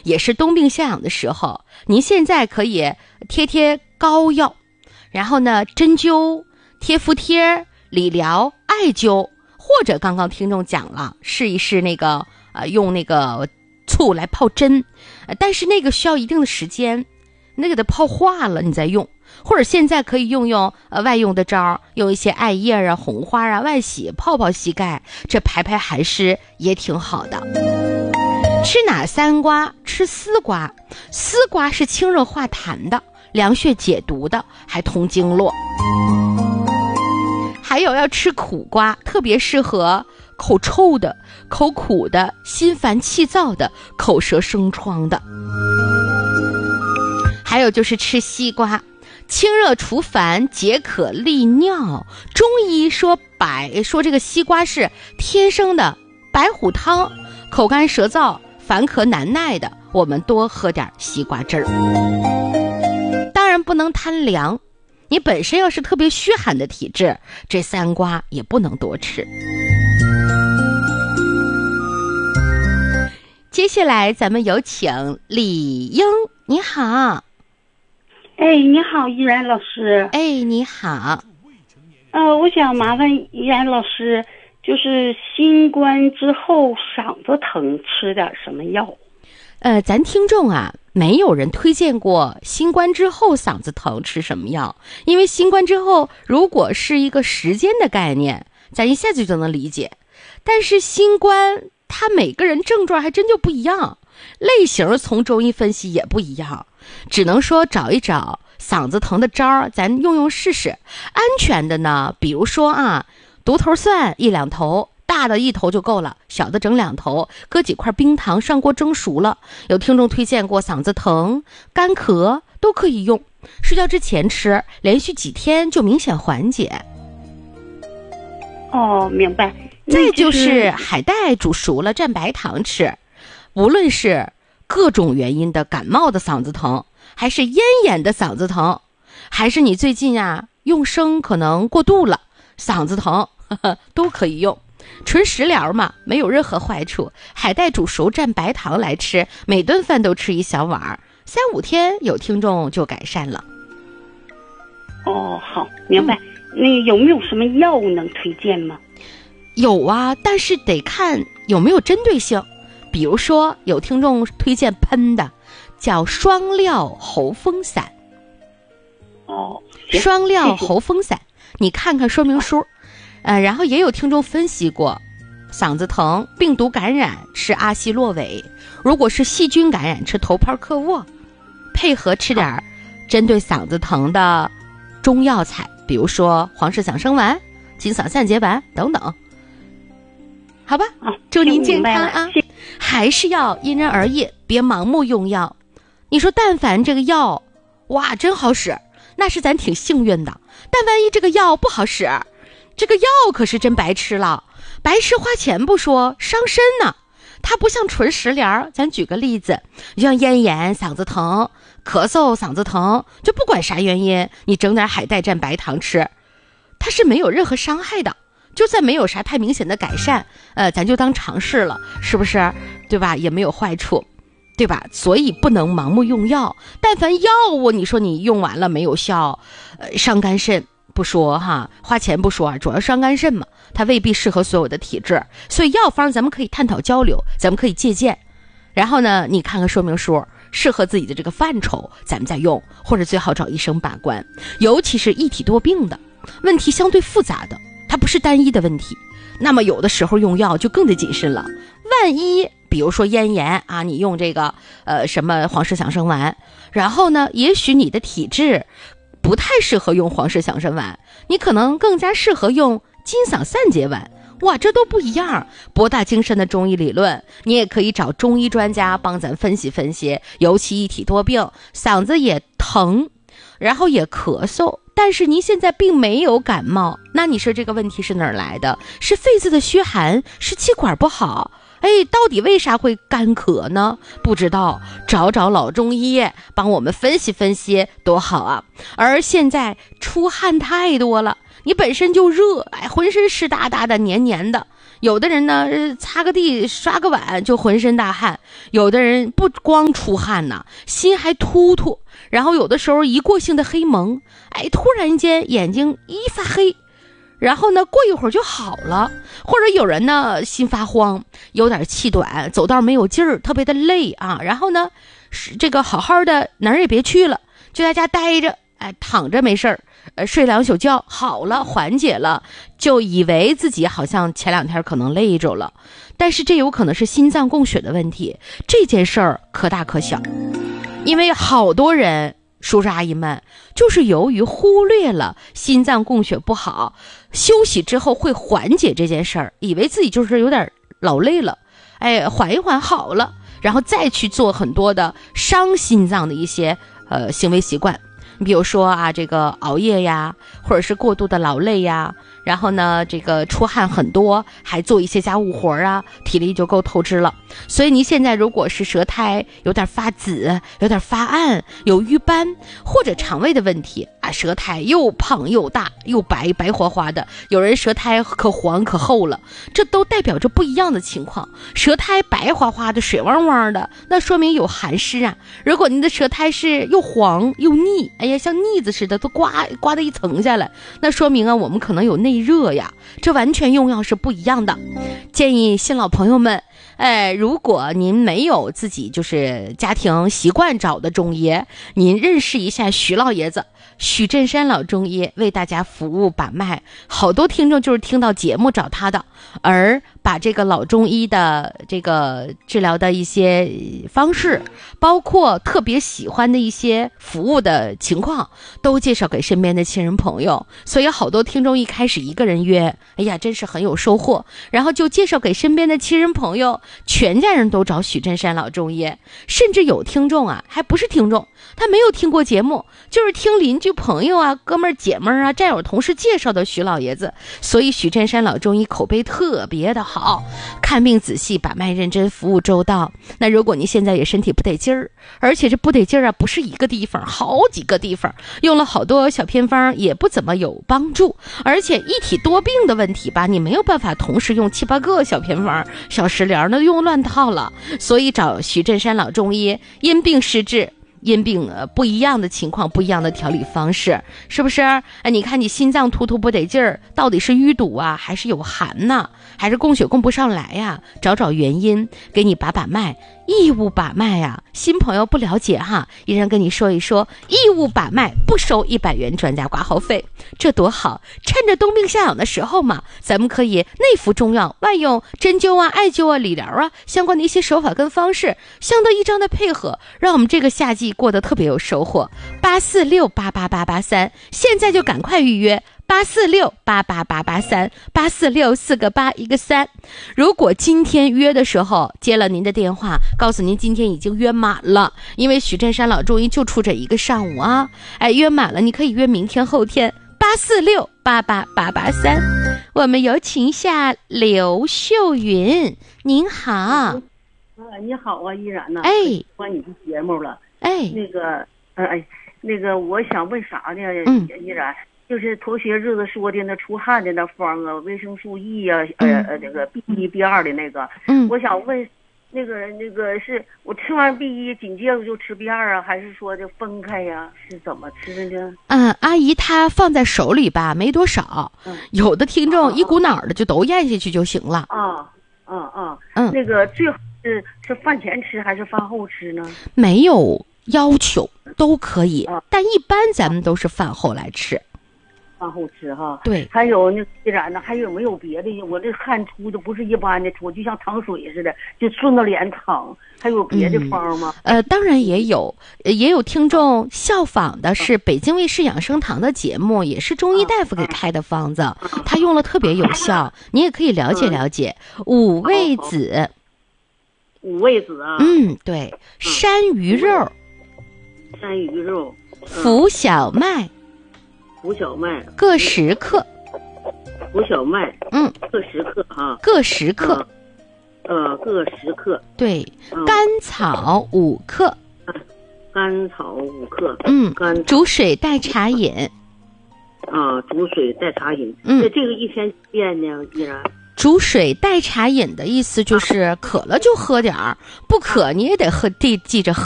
也是冬病夏养的时候，您现在可以贴膏药，然后呢针灸、贴敷贴、理疗、艾灸，或者刚刚听众讲了，试一试那个用那个醋来泡针，但是那个需要一定的时间，那个得泡化了你再用。或者现在可以用外用的招，用一些艾叶啊、红花啊、外洗泡膝盖，这排寒湿也挺好的。吃哪3瓜？吃丝瓜。丝瓜是清热化痰的，凉血解毒的，还通经络。还有要吃苦瓜，特别适合口臭的、口苦的、心烦气躁的、口舌生疮的。还有就是吃西瓜，清热除烦，解渴利尿。中医说这个西瓜是天生的白虎汤，口干舌燥、烦渴难耐的，我们多喝点西瓜汁儿。当然不能贪凉，你本身要是特别虚寒的体质，这3瓜也不能多吃。接下来咱们有请李英，你好。 哎，你好，依然老师。 哎，你好。 我想麻烦依然老师，就是新冠之后嗓子疼，吃点什么药？ 咱听众啊，没有人推荐过新冠之后嗓子疼吃什么药，因为新冠之后如果是一个时间的概念，咱一下子就能理解。但是新冠它每个人症状还真就不一样，类型从中医分析也不一样，只能说找一找嗓子疼的招，咱用试试。安全的呢，比如说独头蒜1、2头，大的1头就够了，小的整2头，搁几块冰糖上锅蒸熟了。有听众推荐过嗓子疼、干咳都可以用，睡觉之前吃，连续几天就明显缓解。 哦，明白。 再就是海带煮熟了蘸白糖吃，无论是各种原因的感冒的嗓子疼，还是咽炎的嗓子疼，还是你最近用声可能过度了嗓子疼，都可以用。纯食疗嘛，没有任何坏处。海带煮熟蘸白糖来吃，每顿饭都吃1小碗，3、5天有听众就改善了。 哦，好，明白。那有没有什么药能推荐吗？ 有啊，但是得看有没有针对性。比如说有听众推荐喷的，叫双料喉风散。 哦， 双料喉风散，你看看说明书。然后也有听众分析过，嗓子疼、病毒感染吃阿昔洛韦，如果是细菌感染吃头孢克沃，配合吃点针对嗓子疼的中药材，比如说黄氏响生丸、金嗓散结丸等等。好吧，祝您健康啊！还是要因人而异，别盲目用药。你说但凡这个药哇真好使，那是咱挺幸运的。但万一这个药不好使，这个药可是真白吃了，白吃花钱不说，伤身呢。它不像纯食疗，咱举个例子，你像咽炎、嗓子疼、咳嗽、嗓子疼，就不管啥原因，你整点海带蘸白糖吃，它是没有任何伤害的。就算没有啥太明显的改善，咱就当尝试了，是不是？对吧？也没有坏处，对吧？所以不能盲目用药。但凡药物，你说你用完了没有效，伤肝肾不说花钱不说主要伤肝肾嘛，它未必适合所有的体质。所以药方咱们可以探讨交流，咱们可以借鉴。然后呢，你看看说明书，适合自己的这个范畴，咱们再用，或者最好找医生把关。尤其是一体多病的问题相对复杂的，它不是单一的问题，那么有的时候用药就更得谨慎了。万一比如说咽炎你用这个什么黄氏响生丸，然后呢也许你的体质不太适合用黄氏响生丸，你可能更加适合用金嗓散结丸。哇，这都不一样，博大精深的中医理论，你也可以找中医专家帮咱分析分析。尤其一体多病，嗓子也疼，然后也咳嗽，但是您现在并没有感冒，那你说这个问题是哪儿来的？是肺子的虚寒，是气管不好？到底为啥会干咳呢？不知道，找找老中医帮我们分析分析多好啊。而现在出汗太多了，你本身就热，浑身湿哒哒的黏黏的， 有的人呢擦个地刷个碗就浑身大汗，有的人不光出汗呢，心还突突，然后有的时候一过性的黑蒙，突然间眼睛一发黑，然后呢过一会儿就好了。或者有人呢心发慌，有点气短，走道没有劲儿，特别的累啊，然后呢这个好好的哪儿也别去了，就在家待着，躺着没事儿，睡2宿觉好了，缓解了，就以为自己好像前2天可能累着了，但是这有可能是心脏供血的问题。这件事儿可大可小，因为好多人叔叔阿姨们就是由于忽略了心脏供血不好，休息之后会缓解这件事儿，以为自己就是有点老累了，缓一缓好了，然后再去做很多的伤心脏的一些行为习惯。你比如说啊，这个熬夜呀，或者是过度的劳累呀，然后呢这个出汗很多，还做一些家务活啊，体力就够透支了。所以您现在如果是舌苔有点发紫，有点发暗，有瘀斑，或者肠胃的问题啊，舌苔又胖又大又白花花的，有人舌苔可黄可厚了，这都代表着不一样的情况。舌苔白花花的水汪汪的，那说明有寒湿啊。如果您的舌苔是又黄又腻，像腻子似的都刮的一层下来，那说明啊我们可能有内热呀，这完全用药是不一样的。建议新老朋友们，如果您没有自己就是家庭习惯找的中医，您认识一下徐老爷子，许振山老中医为大家服务把脉。好多听众就是听到节目找他的，而把这个老中医的这个治疗的一些方式，包括特别喜欢的一些服务的情况，都介绍给身边的亲人朋友。所以好多听众一开始一个人约，真是很有收获，然后就介绍给身边的亲人朋友，全家人都找许振山老中医。甚至有听众啊，还不是听众，他没有听过节目，就是听邻居朋友啊、哥们儿姐们儿啊、战友同事介绍的许老爷子。所以许振山老中医口碑特别的好，看病仔细，把脉认真，服务周到。那如果您现在也身体不得劲儿，而且这不得劲儿啊，不是一个地方，好几个地方，用了好多小偏方也不怎么有帮助，而且一体多病的问题吧，你没有办法同时用7、8个小偏方、小食疗，那用乱套了。所以找许振山老中医，因病施治，因病不一样的情况，不一样的调理方式，是不是？你看你心脏突突不得劲儿，到底是淤堵啊，还是有寒呢，还是供血供不上来呀？找原因，给你把脉，义务把脉呀。新朋友不了解哈，依然跟你说一说，义务把脉不收100元专家挂号费，这多好！趁着冬病夏养的时候嘛，咱们可以内服中药，外用针灸啊、艾灸啊、理疗啊相关的一些手法跟方式，相得益彰的配合，让我们这个夏季过得特别有收获。846888883，现在就赶快预约。84688883846，4个8一个3。如果今天约的时候接了您的电话，告诉您今天已经约满了，因为许振山老中医就出这一个上午啊，约满了，你可以约明天后天。846888883，我们有请一下刘秀云，您好。 你好啊，依然呢？欢迎你的节目了。那个，我想问啥呢？依然。就是头些日子说的那出汗的那方啊，维生素 E 啊，那个 B1、B2的那个，我想问，那个是我吃完 B1，紧接着就吃 B2啊，还是说的分开呀？是怎么吃的呢？ 阿姨她放在手里吧，没多少，有的听众一股脑的就都咽下去就行了。 那个最好是饭前吃还是饭后吃呢？ 没有要求，都可以，但一般咱们都是饭后来吃。 饭后吃哈， 对。 还有那既然呢，还有没有别的？我这汗出的不是一般的出，就像淌水似的，就顺着脸淌。还有别的方吗？ 当然也有听众效仿的是北京卫视养生堂的节目，也是中医大夫给开的方子，他用了特别有效，你也可以了解了解。五味子， 五味子啊， 对，山萸肉，浮小麦。 浮小麦各10克， 浮小麦各10克哈， 各10克， 各10克， 对，甘草5克， 甘草5克， 煮水代茶饮， 煮水代茶饮，这个一天几遍呢？依然煮水代茶饮的意思就是渴了就喝点儿，不渴你也得记着喝